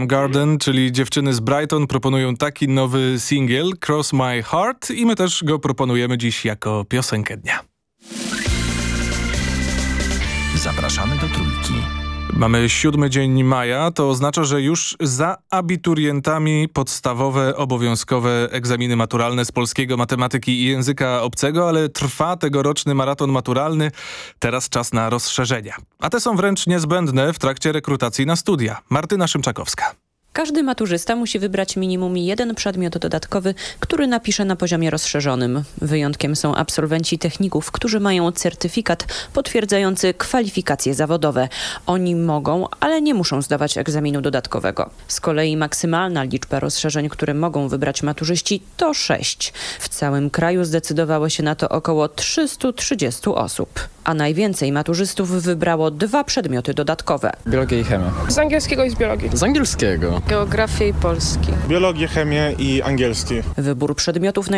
Soundgarden, czyli dziewczyny z Brighton, proponują taki nowy singiel, Cross My Heart, i my też go proponujemy dziś jako piosenkę dnia. Zapraszamy do Trójki. Mamy 7 dzień maja, to oznacza, że już za abiturientami podstawowe, obowiązkowe egzaminy maturalne z polskiego, matematyki i języka obcego, ale trwa tegoroczny maraton maturalny. Teraz czas na rozszerzenia. A te są wręcz niezbędne w trakcie rekrutacji na studia. Martyna Szymczakowska. Każdy maturzysta musi wybrać minimum jeden przedmiot dodatkowy, który napisze na poziomie rozszerzonym. Wyjątkiem są absolwenci techników, którzy mają certyfikat potwierdzający kwalifikacje zawodowe. Oni mogą, ale nie muszą zdawać egzaminu dodatkowego. Z kolei maksymalna liczba rozszerzeń, które mogą wybrać maturzyści, to 6. W całym kraju zdecydowało się na to około 330 osób. A najwięcej maturzystów wybrało 2 przedmioty dodatkowe. Biologię i chemię. Z angielskiego i z biologii. Z angielskiego. Geografię i polski. Biologię, chemię i angielski. Wybór przedmiotów